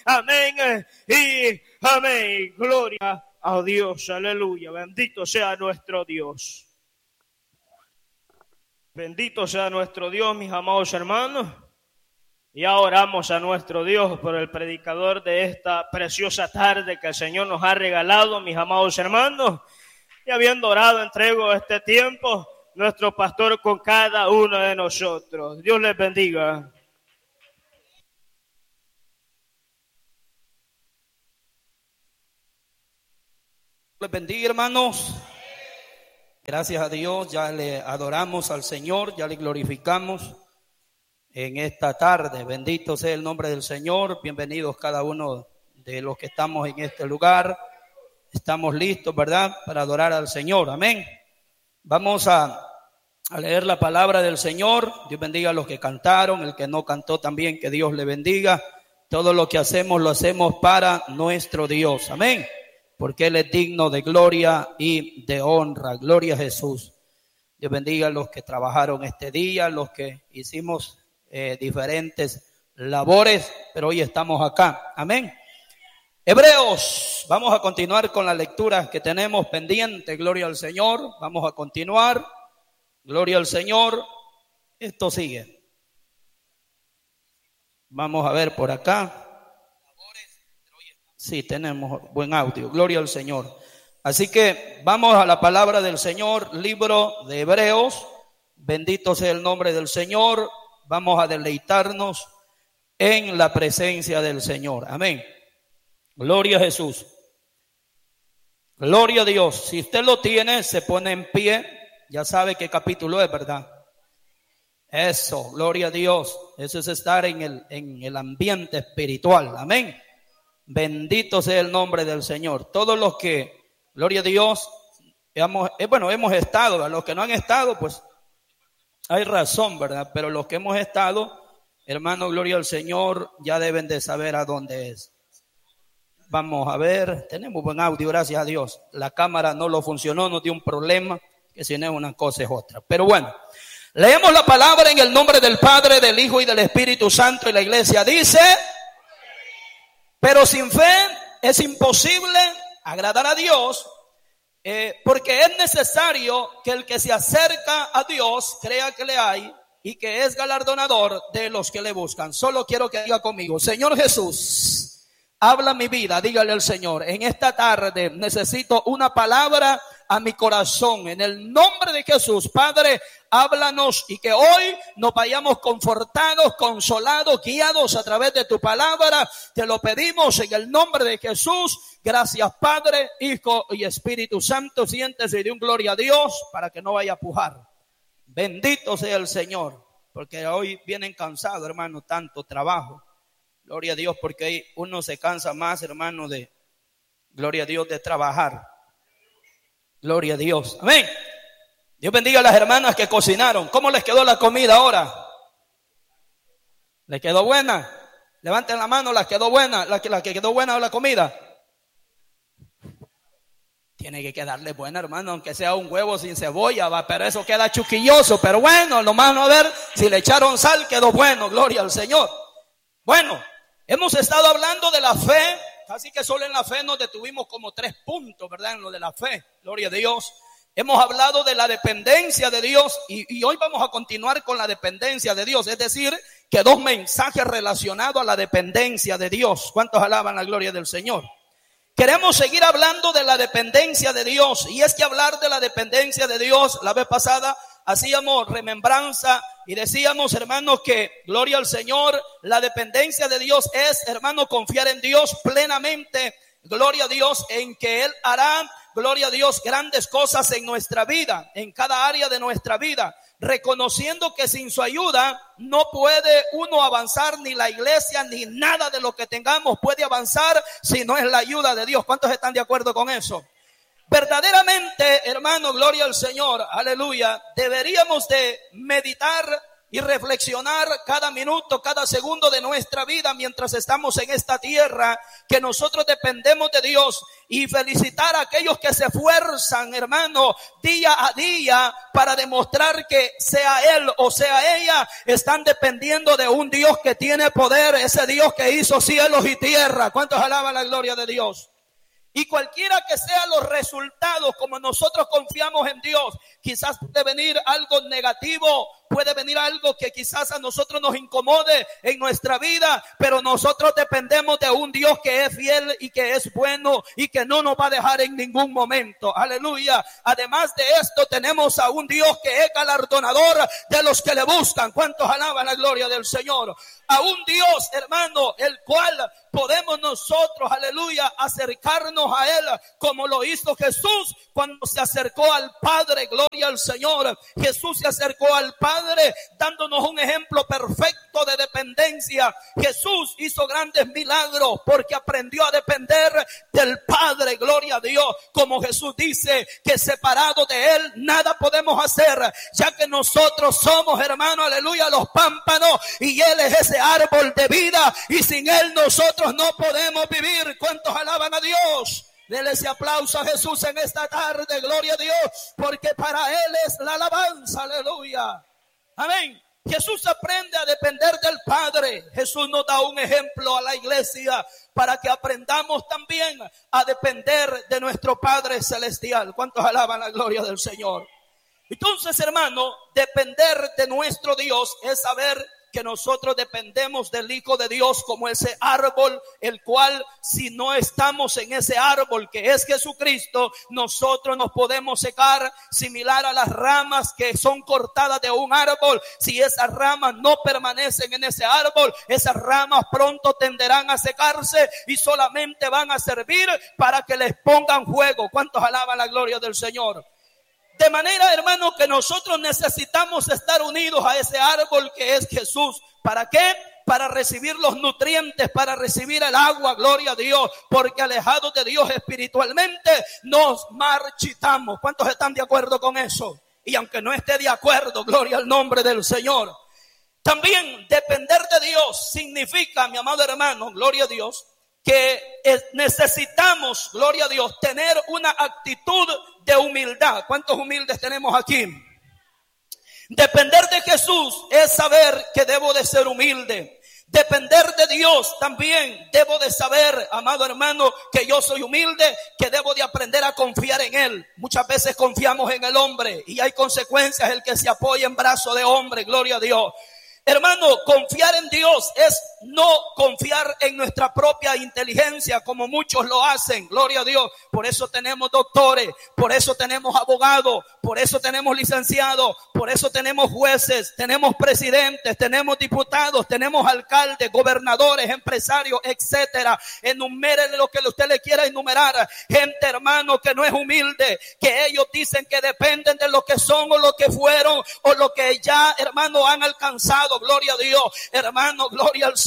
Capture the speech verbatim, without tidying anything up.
Amén y amén. Gloria a Dios. Aleluya. Bendito sea nuestro Dios. Bendito sea nuestro Dios, mis amados hermanos. Ya oramos a nuestro Dios por el predicador de esta preciosa tarde que el Señor nos ha regalado, mis amados hermanos. Y habiendo orado, entrego este tiempo nuestro pastor con cada uno de nosotros. Dios les bendiga. Les bendiga, hermanos. Gracias a Dios, ya le adoramos al Señor, ya le glorificamos en esta tarde. Bendito sea el nombre del Señor. Bienvenidos cada uno de los que estamos en este lugar. Estamos listos, ¿verdad?, para adorar al Señor. Amén. Vamos a, a leer la palabra del Señor. Dios bendiga a los que cantaron, el que no cantó también, que Dios le bendiga. Todo lo que hacemos, lo hacemos para nuestro Dios. Amén. Porque Él es digno de gloria y de honra. Gloria a Jesús. Dios bendiga a los que trabajaron este día, los que hicimos eh, diferentes labores, pero hoy estamos acá. Amén. Hebreos, vamos a continuar con la lectura que tenemos pendiente. Gloria al Señor. Vamos a continuar. Gloria al Señor. Esto sigue. Vamos a ver por acá. Sí, tenemos buen audio. Gloria al Señor. Así que vamos a la palabra del Señor, libro de Hebreos. Bendito sea el nombre del Señor. Vamos a deleitarnos en la presencia del Señor. Amén. Gloria a Jesús. Gloria a Dios. Si usted lo tiene, se pone en pie. Ya sabe qué capítulo es, ¿verdad? Eso, gloria a Dios. Eso es estar en el, en el ambiente espiritual. Amén. Bendito sea el nombre del Señor. Todos los que, gloria a Dios, hemos, eh, bueno, hemos estado, a los que no han estado, pues hay razón, ¿verdad? Pero los que hemos estado, hermano, gloria al Señor, ya deben de saber a dónde es. Vamos a ver, tenemos buen audio, gracias a Dios. La cámara no lo funcionó, no dio un problema, que si no es una cosa es otra. Pero bueno, leemos la palabra en el nombre del Padre, del Hijo y del Espíritu Santo, y la iglesia dice: pero sin fe es imposible agradar a Dios, eh, porque es necesario que el que se acerca a Dios crea que le hay y que es galardonador de los que le buscan. Solo quiero que diga conmigo: Señor Jesús, habla mi vida. Dígale al Señor: en esta tarde necesito una palabra a mi corazón. En el nombre de Jesús, Padre, háblanos y que hoy nos vayamos confortados, consolados, guiados a través de tu palabra. Te lo pedimos en el nombre de Jesús. Gracias, Padre, Hijo y Espíritu Santo. Siéntese y de un gloria a Dios para que no vaya a pujar. Bendito sea el Señor, porque hoy vienen cansados, hermano, tanto trabajo. Gloria a Dios, porque uno se cansa más, hermano, de, gloria a Dios, de trabajar. Gloria a Dios. Amén. Dios bendiga a las hermanas que cocinaron. ¿Cómo les quedó la comida ahora? ¿Les quedó buena? Levanten la mano, ¿les quedó buena? ¿La que, la que quedó buena la comida? Tiene que quedarle buena, hermano, aunque sea un huevo sin cebolla, va, pero eso queda chuquilloso. Pero bueno, nomás no ver si le echaron sal, quedó bueno. Gloria al Señor. Bueno, hemos estado hablando de la fe. Así que solo en la fe nos detuvimos como tres puntos, ¿verdad? En lo de la fe, gloria a Dios. Hemos hablado de la dependencia de Dios y, y hoy vamos a continuar con la dependencia de Dios. Es decir, que dos mensajes relacionados a la dependencia de Dios. ¿Cuántos alaban la gloria del Señor? Queremos seguir hablando de la dependencia de Dios. Y es que hablar de la dependencia de Dios, la vez pasada hacíamos remembranza y decíamos, hermanos, que gloria al Señor, la dependencia de Dios es, hermano, confiar en Dios plenamente, gloria a Dios, en que Él hará, gloria a Dios, grandes cosas en nuestra vida, en cada área de nuestra vida, reconociendo que sin su ayuda no puede uno avanzar, ni la iglesia, ni nada de lo que tengamos puede avanzar si no es la ayuda de Dios. ¿Cuántos están de acuerdo con eso? Verdaderamente, hermano, gloria al Señor, aleluya, deberíamos de meditar y reflexionar cada minuto, cada segundo de nuestra vida mientras estamos en esta tierra, que nosotros dependemos de Dios, y felicitar a aquellos que se esfuerzan, hermano, día a día para demostrar que sea él o sea ella, están dependiendo de un Dios que tiene poder, ese Dios que hizo cielos y tierra. ¿Cuántos alaban la gloria de Dios? Y cualquiera que sean los resultados, como nosotros confiamos en Dios, quizás puede venir algo negativo, puede venir algo que quizás a nosotros nos incomode en nuestra vida, pero nosotros dependemos de un Dios que es fiel y que es bueno y que no nos va a dejar en ningún momento. Aleluya. Además de esto, tenemos a un Dios que es galardonador de los que le buscan. ¿Cuántos alaban la gloria del Señor? A un Dios, hermano, el cual podemos nosotros, aleluya, acercarnos a él como lo hizo Jesús cuando se acercó al Padre. Gloria al Señor. Jesús se acercó al Padre dándonos un ejemplo perfecto de dependencia. Jesús hizo grandes milagros porque aprendió a depender del Padre. Gloria a Dios. Como Jesús dice que separado de él nada podemos hacer, ya que nosotros somos, hermano, aleluya, los pámpanos, y él es ese árbol de vida, y sin él nosotros no podemos vivir. ¿Cuántos alaban a Dios? Dele ese aplauso a Jesús en esta tarde, gloria a Dios, porque para él es la alabanza, aleluya. Amén. Jesús aprende a depender del Padre. Jesús nos da un ejemplo a la iglesia para que aprendamos también a depender de nuestro Padre celestial. ¿Cuántos alaban la gloria del Señor? Entonces, hermano, depender de nuestro Dios es saber que nosotros dependemos del Hijo de Dios como ese árbol, el cual si no estamos en ese árbol que es Jesucristo, nosotros nos podemos secar, similar a las ramas que son cortadas de un árbol. Si esas ramas no permanecen en ese árbol, esas ramas pronto tenderán a secarse y solamente van a servir para que les pongan fuego. ¿Cuántos alaban la gloria del Señor? De manera, hermano, que nosotros necesitamos estar unidos a ese árbol que es Jesús. ¿Para qué? Para recibir los nutrientes, para recibir el agua, gloria a Dios, porque alejados de Dios espiritualmente nos marchitamos. ¿Cuántos están de acuerdo con eso? Y aunque no esté de acuerdo, gloria al nombre del Señor. También depender de Dios significa, mi amado hermano, gloria a Dios, que necesitamos, gloria a Dios, tener una actitud de humildad. ¿Cuántos humildes tenemos aquí? Depender de Jesús es saber que debo de ser humilde. Depender de Dios también debo de saber, amado hermano, que yo soy humilde, que debo de aprender a confiar en Él. Muchas veces confiamos en el hombre y hay consecuencias el que se apoya en brazo de hombre, gloria a Dios. Hermano, confiar en Dios es no confiar en nuestra propia inteligencia como muchos lo hacen, gloria a Dios. Por eso tenemos doctores, por eso tenemos abogados, por eso tenemos licenciados, por eso tenemos jueces, tenemos presidentes, tenemos diputados, tenemos alcaldes, gobernadores, empresarios, etcétera. Enumérele lo que usted le quiera enumerar. Gente, hermano, que no es humilde, que ellos dicen que dependen de lo que son o lo que fueron o lo que ya, hermano, han alcanzado. Gloria a Dios, hermano, gloria al Señor.